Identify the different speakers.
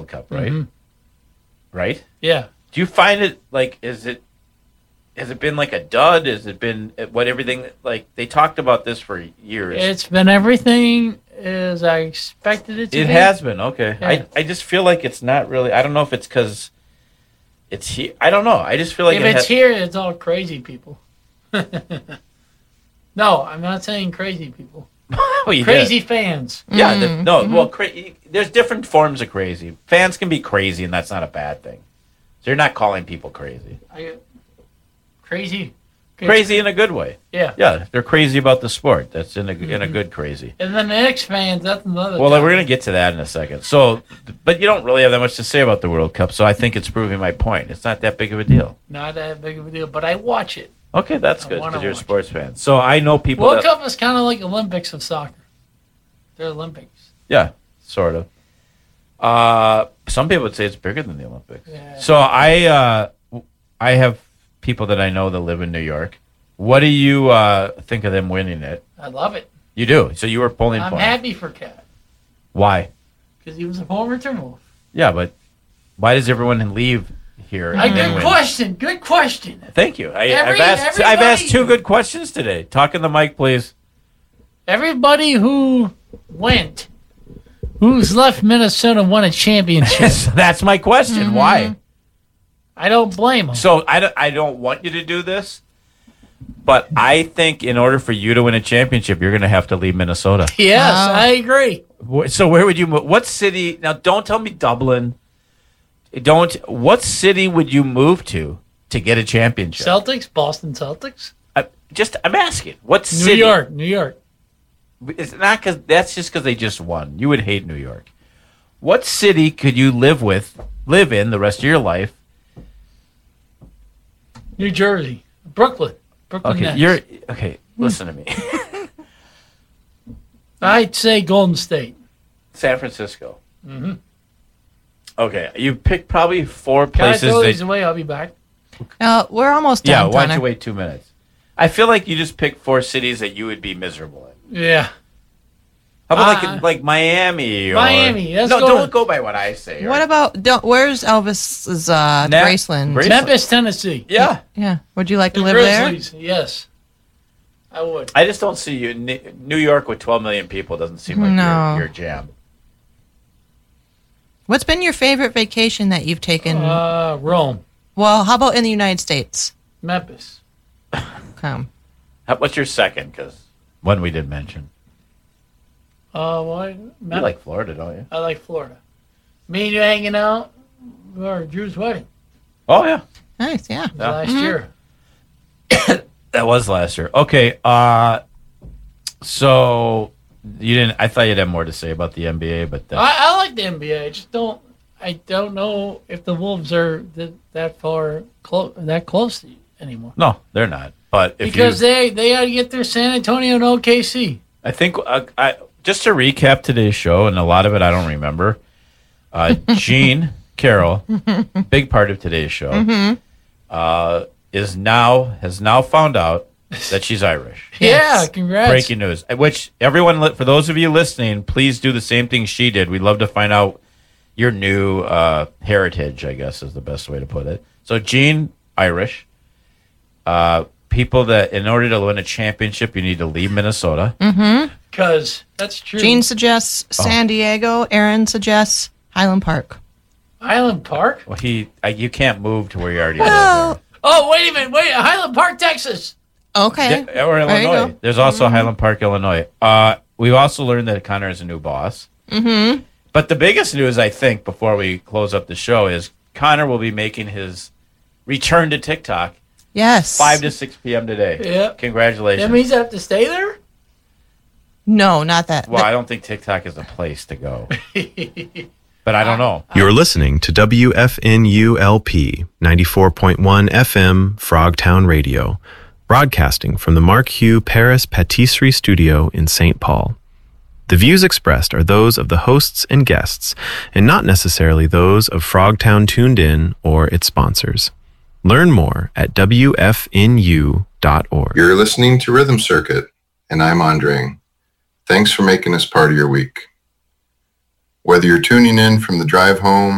Speaker 1: Cup, right?
Speaker 2: Mm-hmm.
Speaker 1: Right?
Speaker 2: Yeah.
Speaker 1: Do you find it has it been like a dud? Has it been everything they talked about this for years?
Speaker 2: It's been everything as I expected it to be.
Speaker 1: It has been, okay.
Speaker 2: Yeah.
Speaker 1: I just feel like it's not really, I don't know if it's because it's here. I don't know. I just feel like
Speaker 2: if it's here, it's all crazy people. No, I'm not saying crazy people.
Speaker 1: Well,
Speaker 2: crazy fans.
Speaker 1: Yeah, well, there's different forms of crazy. Fans can be crazy, and that's not a bad thing. So you're not calling people crazy.
Speaker 2: Crazy
Speaker 1: in a good way.
Speaker 2: Yeah.
Speaker 1: Yeah, they're crazy about the sport. That's in a good crazy.
Speaker 2: And then the Knicks fans, that's another.
Speaker 1: Well, we're going to get to that in a second. So, but you don't really have that much to say about the World Cup, so I think it's proving my point. It's not that big of a deal.
Speaker 2: Not that big of a deal, but I watch it.
Speaker 1: Okay, that's good because you're a sports fan. So I know people.
Speaker 2: World Cup is kind of like Olympics of soccer. They're Olympics.
Speaker 1: Yeah, sort of. Some people would say it's bigger than the Olympics.
Speaker 2: Yeah.
Speaker 1: So I have people that I know that live in New York. What do you think of them winning it?
Speaker 2: I love it.
Speaker 1: You do. So you were pulling for him.
Speaker 2: I'm happy for Cat.
Speaker 1: Why?
Speaker 2: Because he was a former Timberwolf.
Speaker 1: Yeah, but why does everyone leave here?
Speaker 2: Good question.
Speaker 1: Thank you. I've asked two good questions today. Talk in the mic, please.
Speaker 2: Everybody who went, who's left Minnesota, won a championship.
Speaker 1: That's my question. Mm-hmm. Why?
Speaker 2: I don't blame them.
Speaker 1: So I don't want you to do this, but I think in order for you to win a championship, you're going to have to leave Minnesota.
Speaker 2: Yes, I agree.
Speaker 1: So where would you move? What city? Now, don't tell me Dublin. What city would you move to get a championship?
Speaker 2: Celtics, Boston Celtics.
Speaker 1: I'm asking. What city?
Speaker 2: New York.
Speaker 1: It's not because that's just because they just won. You would hate New York. What city could you live in the rest of your life?
Speaker 2: New Jersey, Brooklyn.
Speaker 1: Okay,
Speaker 2: Nets.
Speaker 1: Listen to me.
Speaker 2: I'd say Golden State.
Speaker 1: San Francisco.
Speaker 2: Mm-hmm.
Speaker 1: Okay, you picked probably four places.
Speaker 2: Can I throw these away? I'll be back.
Speaker 3: We're almost done.
Speaker 1: Yeah, why don't you wait 2 minutes? I feel like you just picked four cities that you would be miserable in.
Speaker 2: Yeah.
Speaker 1: How about like Miami?
Speaker 2: Miami.
Speaker 1: Don't go by what I say.
Speaker 3: What about where's Elvis's Graceland?
Speaker 2: Memphis, Tennessee.
Speaker 1: Yeah.
Speaker 3: Yeah. Would you like to live
Speaker 2: Grizzlies.
Speaker 3: there?
Speaker 2: Yes. I would.
Speaker 1: I just don't see you. New York with 12 million people doesn't seem like your jam.
Speaker 3: What's been your favorite vacation that you've taken?
Speaker 2: Rome.
Speaker 3: Well, how about in the United States?
Speaker 2: Memphis.
Speaker 1: What's your second? Because one we did mention.
Speaker 2: What?
Speaker 1: You like Florida, don't you?
Speaker 2: I like Florida. Me and you hanging out for Drew's wedding.
Speaker 1: Oh, yeah.
Speaker 3: Nice, yeah.
Speaker 2: Last year.
Speaker 1: That was last year. Okay. So you didn't. I thought you'd have more to say about the NBA, but
Speaker 2: I like the NBA. I don't know if the Wolves are that close to you anymore.
Speaker 1: No, they're not. But
Speaker 2: because they got to get through San Antonio and OKC.
Speaker 1: I think just to recap today's show, and a lot of it I don't remember. Jean Carroll, big part of today's show, has now found out that she's Irish.
Speaker 2: Yeah, congrats.
Speaker 1: Breaking news. Which everyone, for those of you listening, please do the same thing she did. We'd love to find out your new heritage, I guess is the best way to put it. So Jean, Irish. People that in order to win a championship, you need to leave Minnesota.
Speaker 3: Mm-hmm.
Speaker 2: Because that's true.
Speaker 3: Gene suggests San Diego. Aaron suggests Highland Park.
Speaker 2: Highland Park?
Speaker 1: Well, you can't move to where you already live.
Speaker 2: Oh, wait a minute. Highland Park, Texas.
Speaker 3: Okay.
Speaker 1: Or Illinois. There's also Highland Park, Illinois. We've also learned that Connor is a new boss.
Speaker 3: Mm-hmm.
Speaker 1: But the biggest news, I think, before we close up the show is Connor will be making his return to TikTok.
Speaker 3: Yes.
Speaker 1: 5 to 6 p.m. today.
Speaker 2: Yep.
Speaker 1: Congratulations.
Speaker 2: That means I have to stay there?
Speaker 3: No, not that.
Speaker 1: Well, I don't think TikTok is a place to go. But I don't know.
Speaker 4: You're listening to WFNULP 94.1 FM Frogtown Radio, broadcasting from the Mark Hugh Paris Patisserie Studio in St. Paul. The views expressed are those of the hosts and guests, and not necessarily those of Frogtown Tuned In or its sponsors. Learn more at WFNU.org.
Speaker 5: You're listening to Rhythm Circuit, and I'm Andre. Thanks for making us part of your week. Whether you're tuning in from the drive home,